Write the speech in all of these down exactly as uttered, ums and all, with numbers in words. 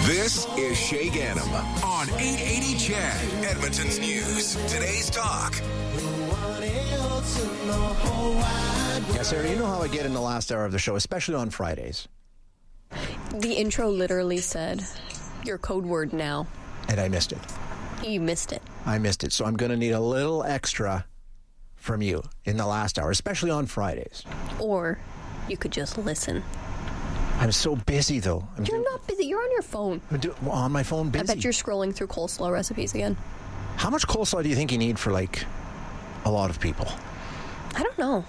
This is Shay Ganem on eight eighty C H E D, Edmonton's News. Today's talk. Yeah, Sarah, you know how I get in the last hour of the show, especially on Fridays. The intro literally said, your code word now. And I missed it. You missed it. I missed it. So I'm going to need a little extra from you in the last hour, especially on Fridays. Or you could just listen. I'm so busy, though. I'm you're do- not busy. You're on your phone. I'm do- on my phone, busy. I bet you're scrolling through coleslaw recipes again. How much coleslaw do you think you need for, like, a lot of people? I don't know.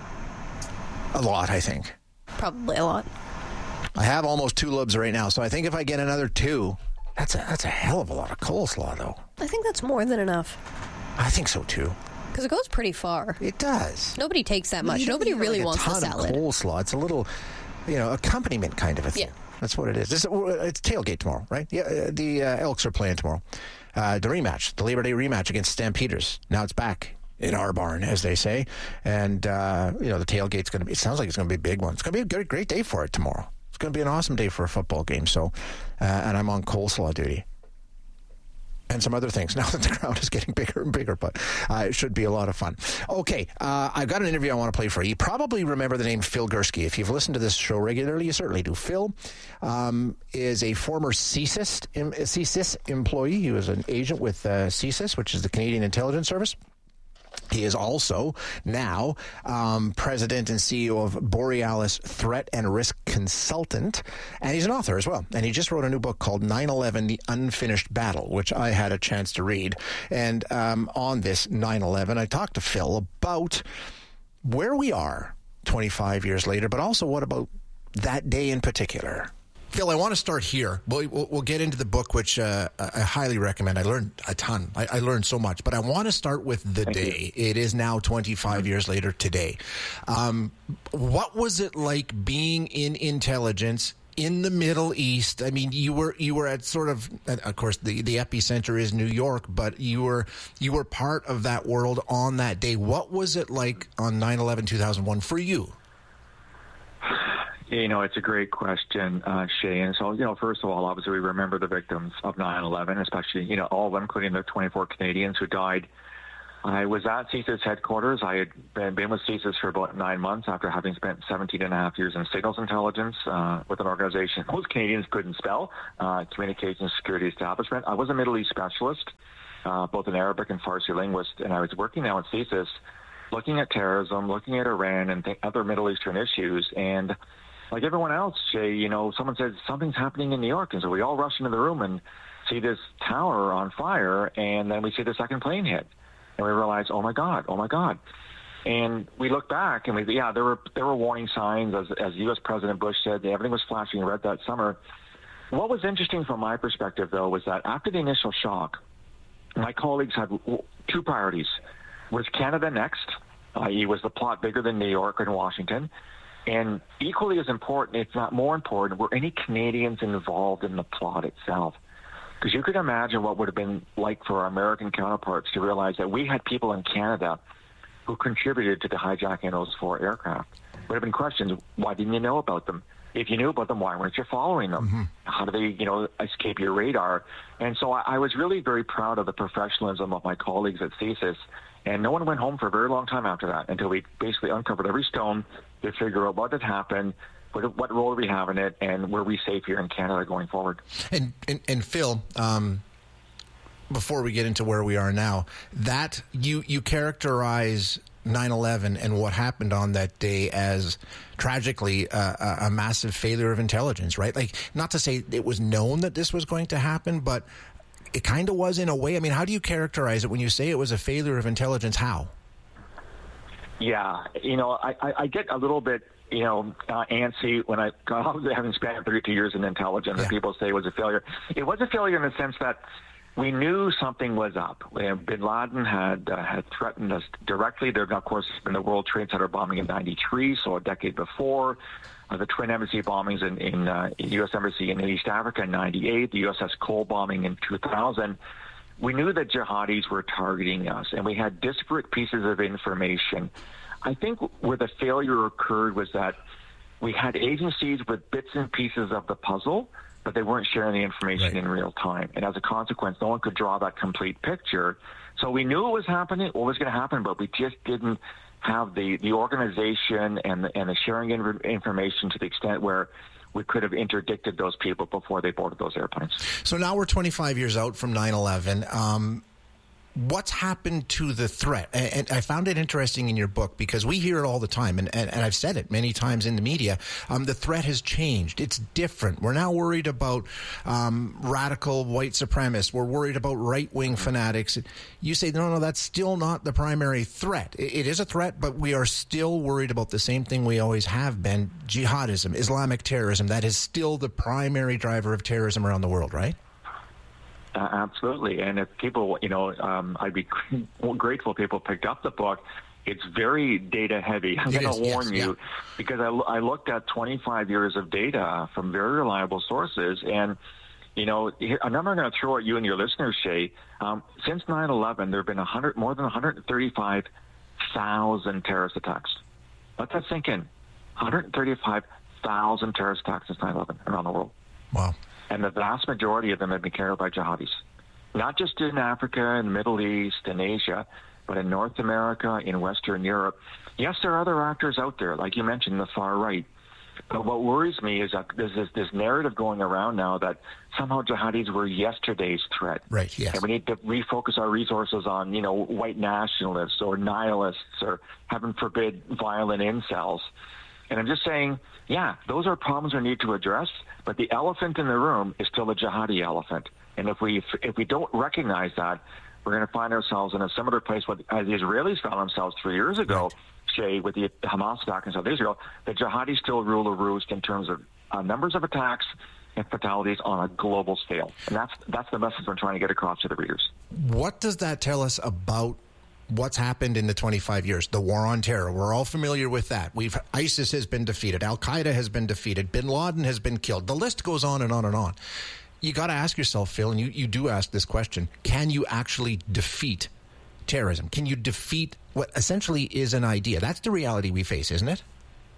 A lot, I think. Probably a lot. I have almost two lubs right now, so I think if I get another two, that's a, that's a hell of a lot of coleslaw, though. I think that's more than enough. I think so, too. Because it goes pretty far. It does. Nobody takes that much. You Nobody need, really like, wants a ton the salad. Of coleslaw. It's a little, you know, accompaniment kind of a thing. Yeah. That's what it is. It's, it's tailgate tomorrow, right? Yeah, uh, the uh, Elks are playing tomorrow. Uh, the rematch, the Labor Day rematch against Stampeders. Now it's back in our barn, as they say. And, uh, you know, the tailgate's going to be, it sounds like it's going to be a big one. It's going to be a great, great day for it tomorrow. It's going to be an awesome day for a football game. So, uh, and I'm on coleslaw duty. And some other things now that the crowd is getting bigger and bigger, but uh, it should be a lot of fun. Okay, uh, I've got an interview I want to play for you. You probably remember the name Phil Gursky. If you've listened to this show regularly, you certainly do. Phil um, is a former C S I S, C S I S employee. He was an agent with uh, C S I S, which is the Canadian Intelligence Service. He is also now um, president and C E O of Borealis Threat and Risk Consultant, and he's an author as well. And he just wrote a new book called nine eleven, The Unfinished Battle, which I had a chance to read. And um, on this nine eleven, I talked to Phil about where we are twenty-five years later, but also what about that day in particular. Phil, I want to start here. We'll, we'll, we'll get into the book, which uh, I highly recommend. I learned a ton. I, I learned so much. But I want to start with the Thank day. You. It is now twenty-five mm-hmm. years later today. Um, what was it like being in intelligence in the Middle East? I mean, you were you were at sort of, of course, the, the epicenter is New York, but you were you were part of that world on that day. What was it like on nine eleven two thousand one for you? You know, it's a great question, uh, Shay. And so, you know, first of all, obviously we remember the victims of nine eleven, especially, you know, all of them, including the twenty-four Canadians who died. I was at C S I S headquarters. I had been, been with C S I S for about nine months after having spent seventeen and a half years in signals intelligence uh, with an organization most Canadians couldn't spell, uh, Communications Security Establishment. I was a Middle East specialist, uh, both an Arabic and Farsi linguist, and I was working now at C S I S looking at terrorism, looking at Iran and th- other Middle Eastern issues. And like everyone else, Jay, you know, someone says something's happening in New York. And so we all rush into the room and see this tower on fire. And then we see the second plane hit. And we realize, oh, my God, oh, my God. And we look back and we, yeah, there were there were warning signs. As, as U S President Bush said, everything was flashing red that summer. What was interesting from my perspective, though, was that after the initial shock, my colleagues had two priorities. Was Canada next, that is was the plot bigger than New York and Washington? And equally as important, if not more important, were any Canadians involved in the plot itself? Because you could imagine what would have been like for our American counterparts to realize that we had people in Canada who contributed to the hijacking of those four aircraft. Would have been questions, why didn't you know about them? If you knew about them, why weren't you following them? Mm-hmm. How do they, you know, escape your radar? And so I, I was really very proud of the professionalism of my colleagues at C S I S. And no one went home for a very long time after that until we basically uncovered every stone to figure out what had happened, what, what role do we have in it, and were we safe here in Canada going forward. And and, and Phil, um, before we get into where we are now, that you, you characterize nine eleven and what happened on that day as tragically uh, a, a massive failure of intelligence, right? Like, not to say it was known that this was going to happen, but it kind of was in a way. I mean, how do you characterize it when you say it was a failure of intelligence? How? Yeah, you know, I, I, I get a little bit, you know, uh, antsy when I, having spent thirty-two years in intelligence, yeah. and people say it was a failure. It was a failure in the sense that we knew something was up. Bin Laden had uh, had threatened us directly. There, of course, been the World Trade Center bombing in ninety-three, so a decade before. Uh, the Twin Embassy bombings in, in uh, U S Embassy in East Africa in ninety-eight, the U S S Cole bombing in two thousand. We knew that jihadis were targeting us, and we had disparate pieces of information. I think where the failure occurred was that we had agencies with bits and pieces of the puzzle, but they weren't sharing the information Right. in real time. And as a consequence, no one could draw that complete picture. So we knew it was happening, what was going to happen, but we just didn't have the, the organization and the, and the sharing of information to the extent where we could have interdicted those people before they boarded those airplanes. So now we're twenty-five years out from nine eleven. Um, what's happened to the threat? And, and I found it interesting in your book because we hear it all the time, and, and, and I've said it many times in the media. Um, the threat has changed. It's different. We're now worried about um, radical white supremacists. We're worried about right-wing fanatics. You say, no, no, that's still not the primary threat. It, it is a threat, but we are still worried about the same thing we always have been, jihadism, Islamic terrorism. That is still the primary driver of terrorism around the world, right? Uh, absolutely. And if people, you know, um, I'd be grateful if people picked up the book. It's very data heavy. I'm going to warn yes, you yeah. because I, I looked at twenty-five years of data from very reliable sources. And, you know, here, a number I'm going to throw at you and your listeners, Shay. Um, since nine eleven, there have been one hundred, more than one hundred thirty-five thousand terrorist attacks. Let that sink in. one hundred thirty-five thousand terrorist attacks since nine eleven around the world. Wow. And the vast majority of them have been carried out by jihadis, not just in Africa and the Middle East and Asia, but in North America, in Western Europe. Yes, there are other actors out there, like you mentioned, the far right. But what worries me is that there's this, this narrative going around now that somehow jihadis were yesterday's threat. Right, yes. And we need to refocus our resources on, you know, white nationalists or nihilists or, heaven forbid, violent incels. And I'm just saying, yeah, those are problems we need to address, but the elephant in the room is still the jihadi elephant. And if we if we don't recognize that, we're going to find ourselves in a similar place with, as the Israelis found themselves three years ago, right. Shay, with the Hamas attack in South Israel. The jihadis still rule the roost in terms of uh, numbers of attacks and fatalities on a global scale. And that's that's the message we're trying to get across to the readers. What does that tell us about what's happened in the twenty-five years, the war on terror? We're all familiar with that. We've ISIS has been defeated. Al-Qaeda has been defeated. Bin Laden has been killed. The list goes on and on and on. You got to ask yourself, Phil, and you, you do ask this question, can you actually defeat terrorism? Can you defeat what essentially is an idea? That's the reality we face, isn't it?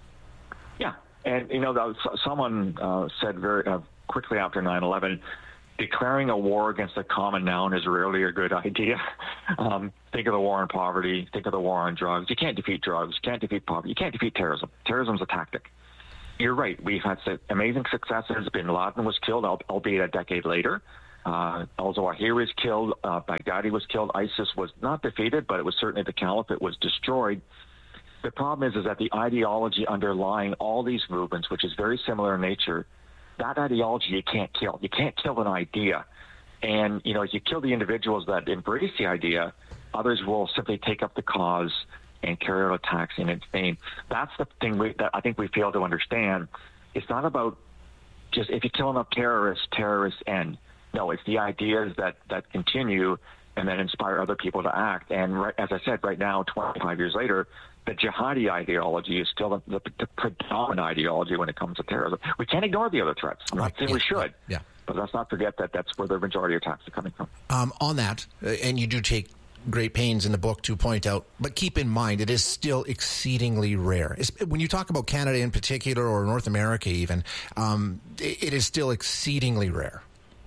Yeah. And, you know, that was, someone uh, said very uh, quickly after nine eleven, declaring a war against a common noun is rarely a good idea. Um, think of the war on poverty. Think of the war on drugs. You can't defeat drugs. You can't defeat poverty. You can't defeat terrorism. Terrorism is a tactic. You're right. We've had amazing successes. Bin Laden was killed, albeit a decade later. Uh, al-Zawahiri was killed. Uh, Baghdadi was killed. ISIS was not defeated, but it was certainly the caliphate was destroyed. The problem is, is that the ideology underlying all these movements, which is very similar in nature, that ideology you can't kill. You can't kill an idea. And, you know, if you kill the individuals that embrace the idea, others will simply take up the cause and carry out attacks in its name. That's the thing we, that I think we fail to understand. It's not about just if you kill enough terrorists, terrorists end. No, it's the ideas that, that continue and then inspire other people to act. And right, as I said, right now, twenty-five years later, the jihadi ideology is still the, the, the predominant ideology when it comes to terrorism. We can't ignore the other threats. I'm not saying yeah, we should. Yeah. But let's not forget that that's where the majority of attacks are coming from. Um, on that, uh, and you do take great pains in the book to point out, but keep in mind, it is still exceedingly rare. It's, when you talk about Canada in particular, or North America even, um, it, it is still exceedingly rare.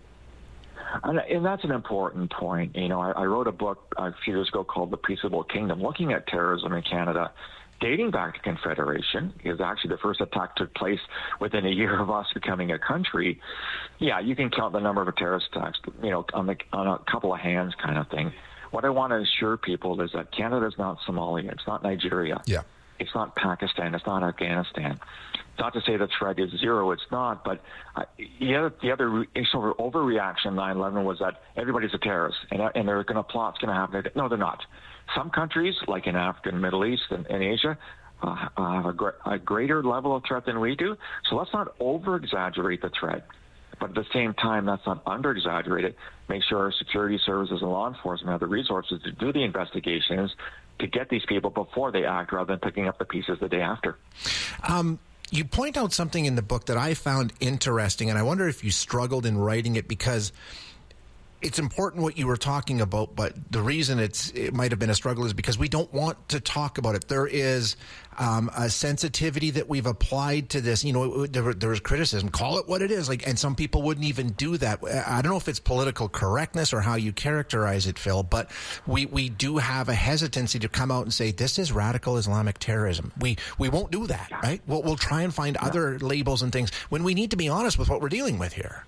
And, and that's an important point. You know, I, I wrote a book a few years ago called The Peaceable Kingdom, looking at terrorism in Canada, dating back to Confederation, because actually the first attack took place within a year of us becoming a country. Yeah, you can count the number of terrorist attacks, you know, on, the, on a couple of hands kind of thing. What I want to assure people is that Canada is not Somalia. It's not Nigeria. Yeah. It's not Pakistan. It's not Afghanistan. Not to say the threat is zero. It's not. But uh, the other, the other overreaction nine eleven was that everybody's a terrorist and, and they're going to plot. It's going to happen. No, they're not. Some countries, like in Africa and Middle East and, and Asia, uh, have a, gr- a greater level of threat than we do. So let's not over-exaggerate the threat. But at the same time, that's not under-exaggerated. Make sure our security services and law enforcement have the resources to do the investigations to get these people before they act rather than picking up the pieces the day after. Um, you point out something in the book that I found interesting, and I wonder if you struggled in writing it, because it's important what you were talking about, but the reason it's it might have been a struggle is because we don't want to talk about it. There is um, a sensitivity that we've applied to this. You know, there, there is criticism. Call it what it is. Like, and some people wouldn't even do that. I don't know if it's political correctness or how you characterize it, Phil, but we, we do have a hesitancy to come out and say this is radical Islamic terrorism. We we won't do that, right? We'll, we'll try and find other labels and things when we need to be honest with what we're dealing with here.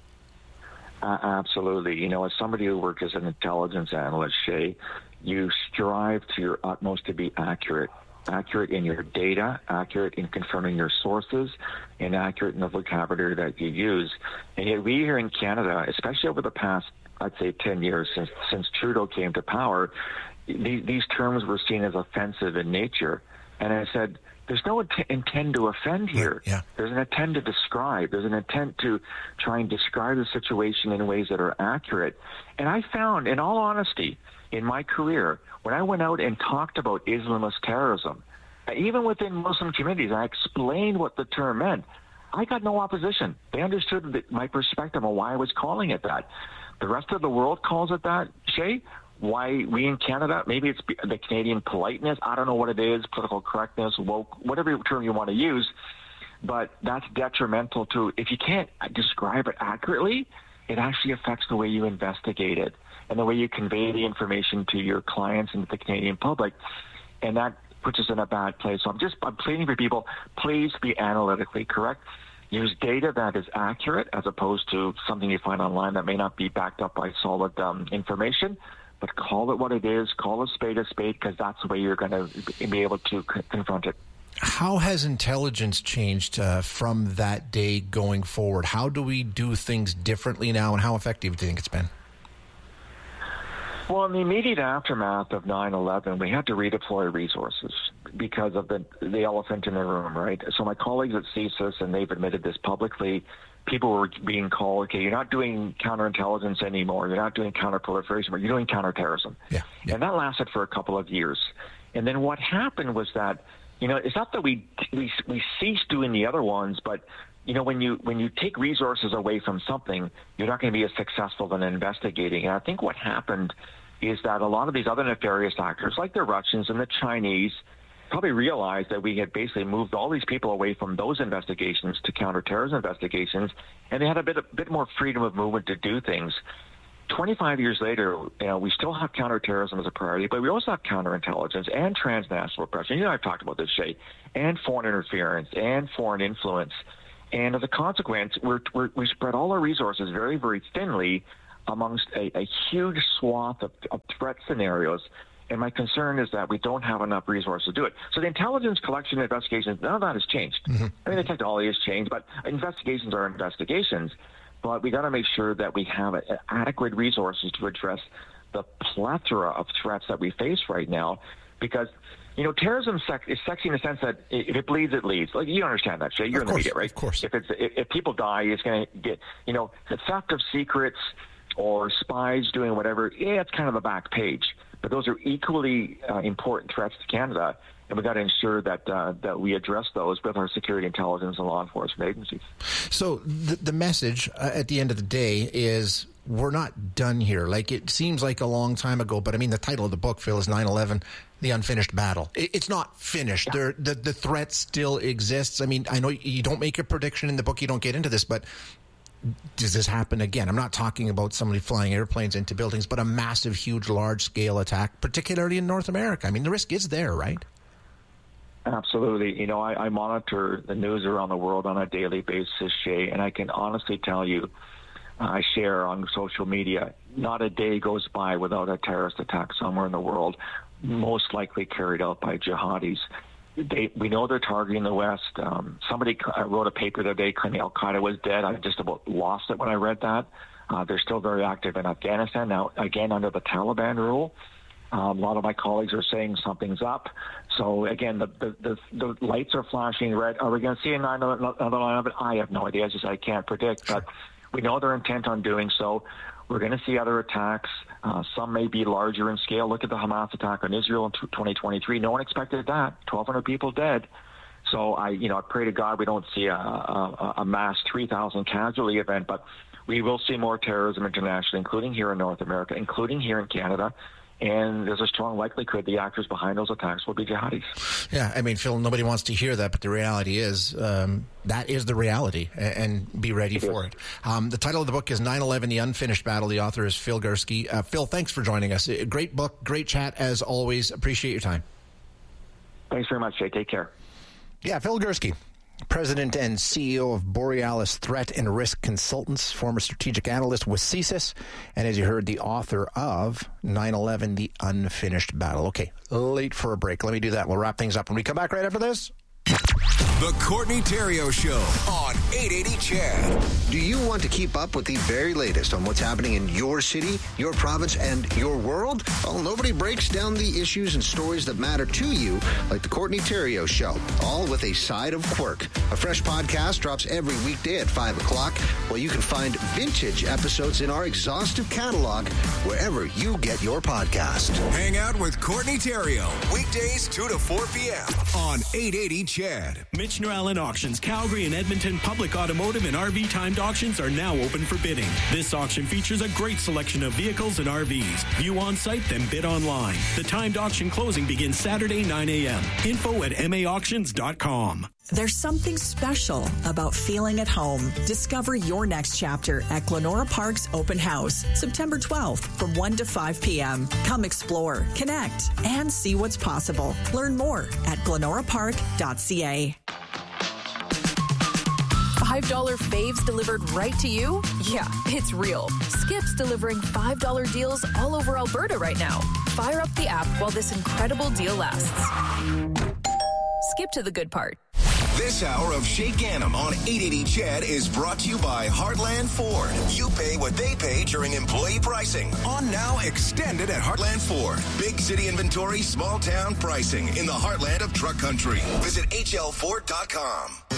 Uh, absolutely. You know, as somebody who works as an intelligence analyst, Shay, you strive to your utmost to be accurate. Accurate in your data, accurate in confirming your sources, and accurate in the vocabulary that you use. And yet we here in Canada, especially over the past, I'd say, ten years since, since Trudeau came to power, these, these terms were seen as offensive in nature. And I said, there's no int- intent to offend here. Yeah. There's an intent to describe. There's an intent to try and describe the situation in ways that are accurate. And I found, in all honesty, in my career, when I went out and talked about Islamist terrorism, even within Muslim communities, I explained what the term meant. I got no opposition. They understood the, my perspective on why I was calling it that. The rest of the world calls it that, Shay. Why we in Canada, maybe it's the Canadian politeness, I don't know what it is, political correctness, woke, whatever term you want to use, but that's detrimental to, if you can't describe it accurately, it actually affects the way you investigate it and the way you convey the information to your clients and to the Canadian public, and that puts us in a bad place. So I'm just, I'm pleading for people, please be analytically correct. Use data that is accurate as opposed to something you find online that may not be backed up by solid um, information. But call it what it is, call a spade a spade, because that's the way you're going to be able to c- confront it. How has intelligence changed uh, from that day going forward? How do we do things differently now, and how effective do you think it's been? Well, in the immediate aftermath of nine eleven, we had to redeploy resources because of the the elephant in the room, right? So my colleagues at C S I S, and they've admitted this publicly, people were being called, okay, you're not doing counterintelligence anymore, you're not doing counterproliferation, but you're doing counterterrorism. Yeah, yeah. And that lasted for a couple of years. And then what happened was that, you know, it's not that we we we ceased doing the other ones, but you know, when you when you take resources away from something, you're not going to be as successful in investigating. And I think what happened is that a lot of these other nefarious actors, like the Russians and the Chinese, probably realized that we had basically moved all these people away from those investigations to counterterrorism investigations, and they had a bit a bit more freedom of movement to do things. twenty-five years later, you know, we still have counterterrorism as a priority, but we also have counterintelligence and transnational oppression. You know, I've talked about this, Shay, and foreign interference and foreign influence. And as a consequence, we're, we're, we spread all our resources very, very thinly amongst a, a huge swath of, of threat scenarios. And my concern is that we don't have enough resources to do it. So the intelligence collection investigations, none of that has changed. Mm-hmm. I mean, the technology has changed, but investigations are investigations. But we got to make sure that we have a, adequate resources to address the plethora of threats that we face right now. Because, you know, terrorism sec- is sexy in the sense that if it bleeds, it leads. Like, you understand that, Shay. You're in the media, right? Of course. If it's if, if people die, it's going to get, you know, the theft of secrets or spies doing whatever. Yeah, it's kind of a back page. But those are equally uh, important threats to Canada, and we've got to ensure that uh, that we address those with our security, intelligence, and law enforcement agencies. So the, the message uh, at the end of the day is we're not done here. Like, it seems like a long time ago, but I mean, the title of the book, Phil, is nine eleven, The Unfinished Battle. It, it's not finished. Yeah. There, the, the threat still exists. I mean, I know you don't make a prediction in the book, you don't get into this, but does this happen again? I'm not talking about somebody flying airplanes into buildings, but a massive, huge, large-scale attack, particularly in North America. I mean, the risk is there, right? Absolutely. You know, I, I monitor the news around the world on a daily basis, Shay, and I can honestly tell you, uh, I share on social media, not a day goes by without a terrorist attack somewhere in the world, most likely carried out by jihadis. They, we know they're targeting the West. Um, somebody wrote a paper the other day claiming Al-Qaeda was dead. I just about lost it when I read that. Uh, they're still very active in Afghanistan. Now, again, under the Taliban rule, um, a lot of my colleagues are saying something's up. So, again, the, the, the, the lights are flashing red. Are we going to see another line of it? I have no idea. I just I can't predict. But we know they're intent on doing so. We're going to see other attacks. Uh, some may be larger in scale. Look at the Hamas attack on Israel in twenty twenty-three. No one expected that. twelve hundred people dead. So I, you know, I pray to God we don't see a, a, a mass three thousand casualty event. But we will see more terrorism internationally, including here in North America, including here in Canada. And there's a strong likelihood the actors behind those attacks will be jihadis. Yeah, I mean, Phil, nobody wants to hear that, but the reality is um, that is the reality, and, and be ready it for is. it. Um, the title of the book is nine eleven, The Unfinished Battle. The author is Phil Gurski. Uh, Phil, thanks for joining us. Great book, great chat as always. Appreciate your time. Thanks very much, Jay. Take care. Yeah, Phil Gurski, President and C E O of Borealis Threat and Risk Consultants, former strategic analyst with C S I S, and as you heard, the author of nine eleven, The Unfinished Battle. Okay, late for a break. Let me do that. We'll wrap things up when we come back right after this. The Courtney Theriault Show on eight eighty C H E D. Do you want to keep up with the very latest on what's happening in your city, your province, and your world? Well, nobody breaks down the issues and stories that matter to you like the Courtney Theriault Show, all with a side of quirk. A fresh podcast drops every weekday at five o'clock, where you can find vintage episodes in our exhaustive catalog wherever you get your podcast. Hang out with Courtney Theriault weekdays two to four p.m. on eight eighty C H E D. Mitch Allen Auctions, Calgary and Edmonton public automotive and R V timed auctions are now open for bidding. This auction features a great selection of vehicles and R Vs. View on site, then bid online. The timed auction closing begins Saturday, nine a.m. Info at m a auctions dot com. There's something special about feeling at home. Discover your next chapter at Glenora Park's Open House, September twelfth from one to five p.m. Come explore, connect, and see what's possible. Learn more at glenora park dot c a. five dollar faves delivered right to you? Yeah, it's real. Skip's delivering five dollar deals all over Alberta right now. Fire up the app while this incredible deal lasts. Skip to the good part. This hour of Shay Ganem on eight eighty C H E D is brought to you by Heartland Ford. You pay what they pay during employee pricing. On now, extended at Heartland Ford. Big city inventory, small town pricing in the heartland of truck country. Visit H L Ford dot com.